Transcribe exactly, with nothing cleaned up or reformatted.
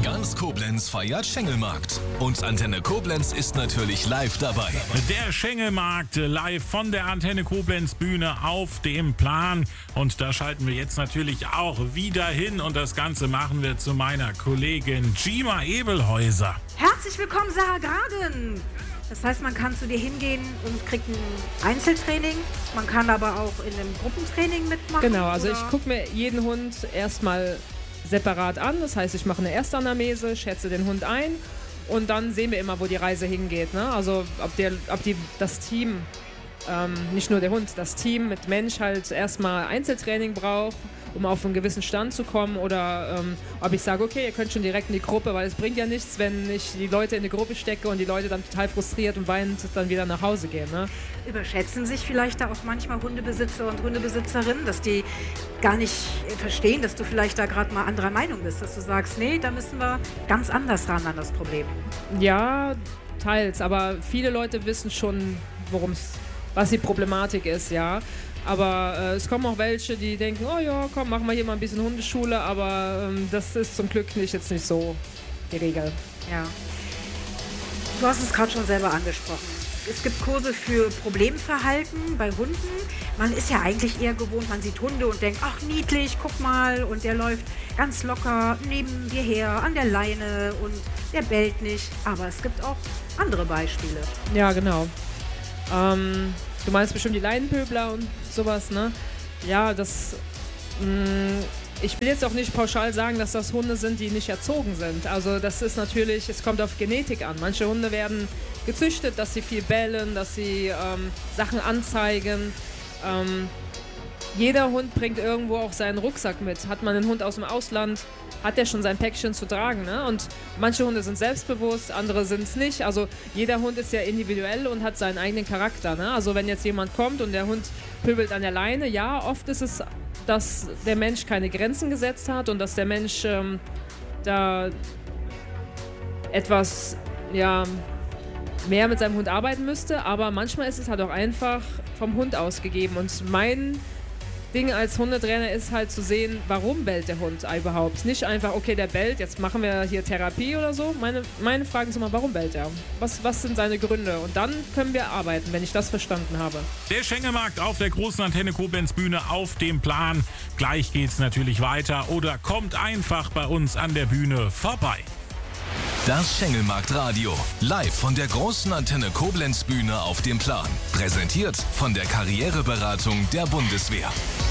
Ganz Koblenz feiert Schengelmarkt. Und Antenne Koblenz ist natürlich live dabei. Der Schengelmarkt live von der Antenne Koblenz Bühne auf dem Plan. Und da schalten wir jetzt natürlich auch wieder hin. Und das Ganze machen wir zu meiner Kollegin Gima Ebelhäuser. Herzlich willkommen, Sarah Graden. Das heißt, man kann zu dir hingehen und kriegt ein Einzeltraining. Man kann aber auch in einem Gruppentraining mitmachen. Genau, also oder? ich gucke mir jeden Hund erstmal separat an. Das heißt, ich mache eine Erstanamnese, schätze den Hund ein und dann sehen wir immer, wo die Reise hingeht. Ne? Also ob, der, ob die, das Team, ähm, nicht nur der Hund, das Team mit Mensch halt erstmal Einzeltraining braucht, um auf einen gewissen Stand zu kommen, oder ähm, ob ich sage, okay, ihr könnt schon direkt in die Gruppe, weil es bringt ja nichts, wenn ich die Leute in die Gruppe stecke und die Leute dann total frustriert und weinend dann wieder nach Hause gehen. Ne? Überschätzen sich vielleicht da auch manchmal Hundebesitzer und Hundebesitzerinnen, dass die gar nicht verstehen, dass du vielleicht da gerade mal anderer Meinung bist, dass du sagst, nee, da müssen wir ganz anders ran an das Problem. Ja, teils, aber viele Leute wissen schon, worum es, was die Problematik ist, ja. Aber äh, es kommen auch welche, die denken, oh ja, komm, machen wir hier mal ein bisschen Hundeschule, aber ähm, das ist zum Glück nicht jetzt nicht so die Regel. Ja. Du hast es gerade schon selber angesprochen. Es gibt Kurse für Problemverhalten bei Hunden. Man ist ja eigentlich eher gewohnt, man sieht Hunde und denkt, ach niedlich, guck mal, und der läuft ganz locker neben dir her an der Leine und der bellt nicht. Aber es gibt auch andere Beispiele. Ja, genau. Ähm, du meinst bestimmt die Leinenpöbler und sowas, ne? Ja, das... Mh, ich will jetzt auch nicht pauschal sagen, dass das Hunde sind, die nicht erzogen sind. Also das ist natürlich, es kommt auf Genetik an. Manche Hunde werden gezüchtet, dass sie viel bellen, dass sie ähm, Sachen anzeigen. Ähm, jeder Hund bringt irgendwo auch seinen Rucksack mit. Hat man einen Hund aus dem Ausland, hat der schon sein Päckchen zu tragen. Ne? Und manche Hunde sind selbstbewusst, andere sind es nicht. Also jeder Hund ist ja individuell und hat seinen eigenen Charakter. Ne? Also wenn jetzt jemand kommt und der Hund pöbelt an der Leine, ja, oft ist es, dass der Mensch keine Grenzen gesetzt hat und dass der Mensch ähm, da etwas, ja, mehr mit seinem Hund arbeiten müsste. Aber manchmal ist es halt auch einfach vom Hund ausgegeben. Und mein Ding als Hundetrainer ist halt zu sehen, warum bellt der Hund überhaupt. Nicht einfach, okay, der bellt, jetzt machen wir hier Therapie oder so. Meine, meine Fragen sind immer, warum bellt er? Was, was sind seine Gründe? Und dann können wir arbeiten, wenn ich das verstanden habe. Der Schengelmarkt auf der großen Antenne Koblenz Bühne auf dem Plan. Gleich geht's natürlich weiter oder kommt einfach bei uns an der Bühne vorbei. Das Schengelmarkt-Radio, live von der großen Antenne Koblenz Bühne auf dem Plan. Präsentiert von der Karriereberatung der Bundeswehr.